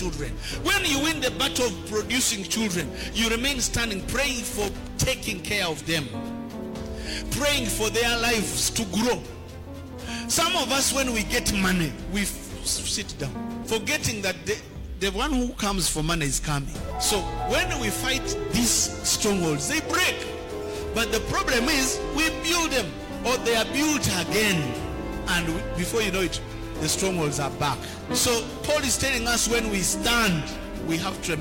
children. When you win the battle of producing children, you remain standing, praying for taking care of them, praying for their lives to grow. Some of us, when we get money, we sit down, forgetting that the one who comes for money is coming. So when we fight these strongholds, they break. But the problem is, we build them, or they are built again. And before you know it, the strongholds are back. So Paul is telling us, when we stand, we have tremendous